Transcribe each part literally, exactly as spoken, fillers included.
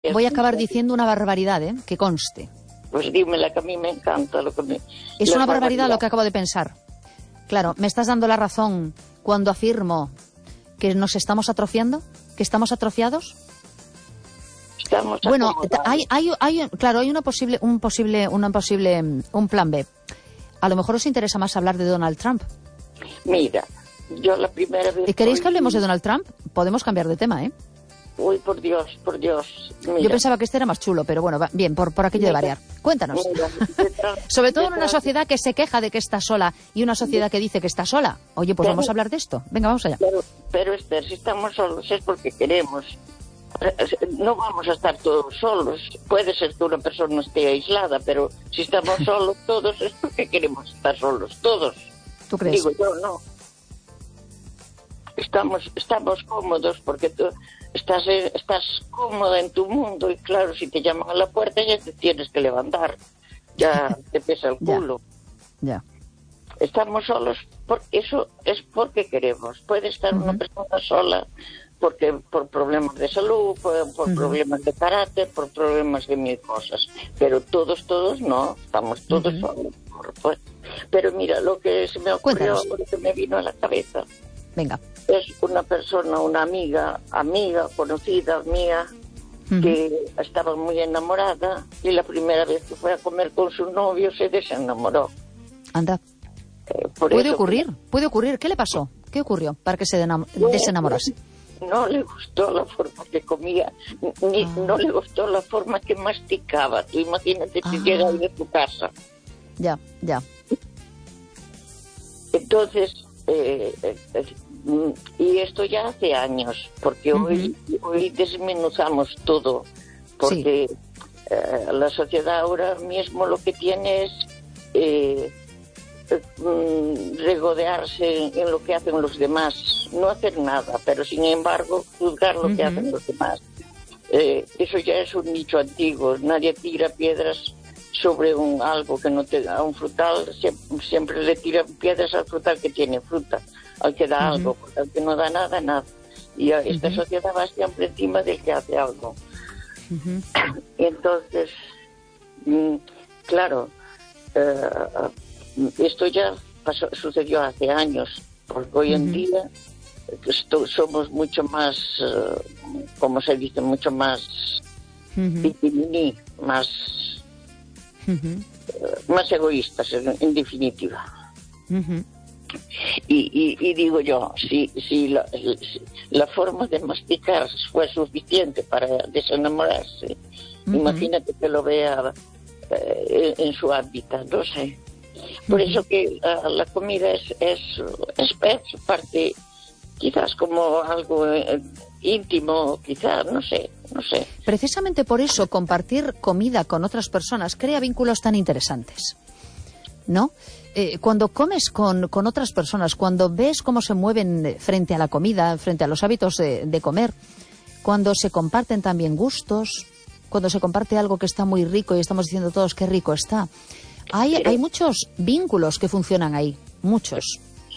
voy a acabar diciendo una barbaridad, ¿eh? Que conste. Pues dímela, que a mí me encanta lo que me... Es una barbaridad lo que acabo de pensar. Claro, ¿me estás dando la razón cuando afirmo que nos estamos atrofiando? ¿Que estamos atrofiados? Estamos bueno, acomodados. hay, hay, hay, claro, hay una posible, un posible, una posible, un plan B. A lo mejor os interesa más hablar de Donald Trump. Mira, yo la primera vez... ¿Queréis hoy... que hablemos de Donald Trump? Podemos cambiar de tema, ¿eh? Uy, por Dios, por Dios. Mira. Yo pensaba que este era más chulo, pero bueno, va, bien, por, por aquello Mira, de variar. Cuéntanos. Mira, detrás, Sobre todo en una detrás... sociedad que se queja de que está sola y una sociedad que dice que está sola. Oye, pues pero, vamos a hablar de esto. Venga, vamos allá. Pero, pero Esther, si estamos solos es porque queremos. No vamos a estar todos solos. Puede ser que una persona esté aislada, pero si estamos solos todos es porque queremos estar solos, todos. ¿Tú crees? Digo yo, no. Estamos, estamos cómodos porque tú estás, estás cómoda en tu mundo y claro, si te llaman a la puerta ya te tienes que levantar. Ya te pesa el culo. Ya. ya. Estamos solos, por, eso es porque queremos. Puede estar uh-huh. una persona sola porque por problemas de salud, por, por uh-huh. problemas de carácter, por problemas de mil cosas. Pero todos, todos no, estamos todos uh-huh. solos. Pues. Pero mira, lo que se me ocurrió, Cuéntanos. lo que me vino a la cabeza. Venga. Es una persona, una amiga, amiga, conocida mía, uh-huh. que estaba muy enamorada y la primera vez que fue a comer con su novio se desenamoró. Anda. Eh, por puede eso ocurrir, que... puede ocurrir. ¿Qué le pasó? ¿Qué ocurrió para que se denam- bueno, desenamorase? No le gustó la forma que comía, ni ah. no le gustó la forma que masticaba. Tú imagínate si ah. llega ahí de tu casa. Ya, ya. Entonces, eh, eh, y esto ya hace años, porque uh-huh. hoy, hoy desmenuzamos todo, porque sí. eh, la sociedad ahora mismo lo que tiene es eh, eh, regodearse en lo que hacen los demás, no hacer nada, pero sin embargo juzgar lo uh-huh. que hacen los demás. Eh, eso ya es un dicho antiguo, nadie tira piedras sobre un algo que no te da un frutal, siempre, siempre le tiran piedras al frutal que tiene fruta, al que da uh-huh. algo, porque al que no da nada, nada. Y esta uh-huh. sociedad va siempre encima del que hace algo. Uh-huh. Y entonces, mm, claro, eh, esto ya pasó, sucedió hace años, porque hoy uh-huh. en día esto, somos mucho más, uh, como se dice, mucho más, uh-huh. más, uh-huh. uh, más egoístas, en, en definitiva. Uh-huh. Y, y, y digo yo, si, si, la, si la forma de masticar fue suficiente para desenamorarse, uh-huh. imagínate que lo vea eh, en, en su hábitat, no sé. Por uh-huh. eso que uh, la comida es, es, es, es parte, quizás como algo eh, íntimo, quizás, no sé, no sé. Precisamente por eso compartir comida con otras personas crea vínculos tan interesantes, ¿no? Eh, cuando comes con, con otras personas, cuando ves cómo se mueven frente a la comida, frente a los hábitos de, de comer, cuando se comparten también gustos, cuando se comparte algo que está muy rico y estamos diciendo todos qué rico está, hay, pero, hay muchos vínculos que funcionan ahí, muchos.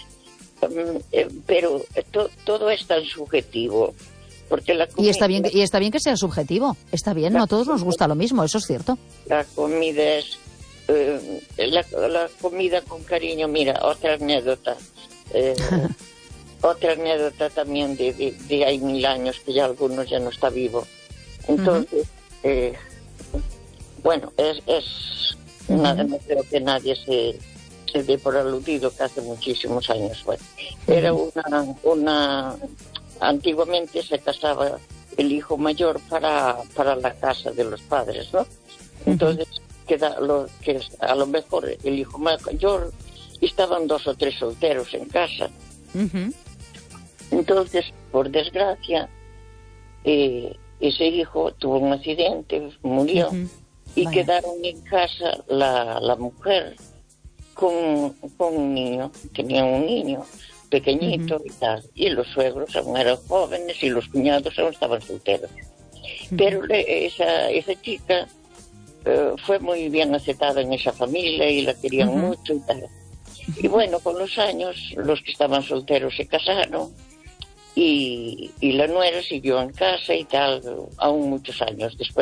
Pero to, todo es tan subjetivo. Porque la comida, y está bien y está bien que sea subjetivo, está bien, no a todos nos gusta lo mismo, eso es cierto. La comida es eh, la, la comida con cariño. Mira, otra anécdota eh, otra anécdota también de, de, de hay mil años, que ya algunos ya no está vivo. Entonces uh-huh. eh, bueno, es, es uh-huh. nada, no creo que nadie se se dé por aludido, que hace muchísimos años, bueno, uh-huh. era una una antiguamente se casaba el hijo mayor para, para la casa de los padres, ¿no? Entonces, uh-huh. queda lo, que a lo mejor el hijo mayor, estaban dos o tres solteros en casa. Uh-huh. Entonces, por desgracia, eh, ese hijo tuvo un accidente, murió, uh-huh. y Vaya. Quedaron en casa la, la mujer con, con un niño, tenían un niño pequeñito uh-huh. y tal, y los suegros aún eran jóvenes y los cuñados aún estaban solteros. Uh-huh. Pero le, esa, esa chica uh, fue muy bien aceptada en esa familia y la querían uh-huh. mucho y tal. Uh-huh. Y bueno, con los años, los que estaban solteros se casaron y, y la nuera siguió en casa y tal, aún muchos años después.